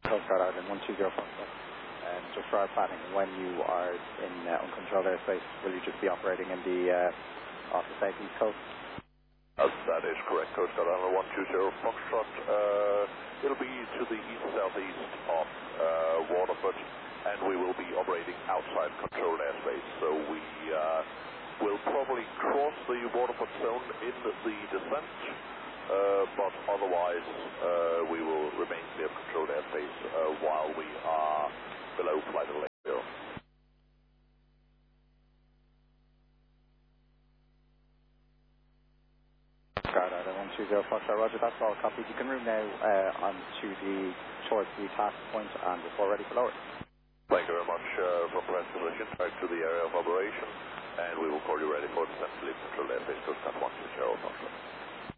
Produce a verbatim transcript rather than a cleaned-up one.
Coast Guard Island one two zero Foxtrot. Um, just for our planning, when you are in uh, uncontrolled airspace, will you just be operating in the uh, off the southeast coast? Uh, that is correct, Coast Guard Island one two zero Foxtrot. Uh, it'll be to the east-southeast of uh, Waterford, and we will be operating outside controlled airspace. So we uh, will probably cross the Waterford zone in the descent, uh, but otherwise uh, we will remain clear of controlled airspace uh, while we are below flight of Lake Zero. Guard Island one two zero Foxtrot, roger, that's all copied. You can room now uh, onto the towards the task point and before ready for lower. Thank you very much uh, from press position back to the area of operation, and we will call you ready for descent to leave control airspace Coast Guard one two zero Foxtrot.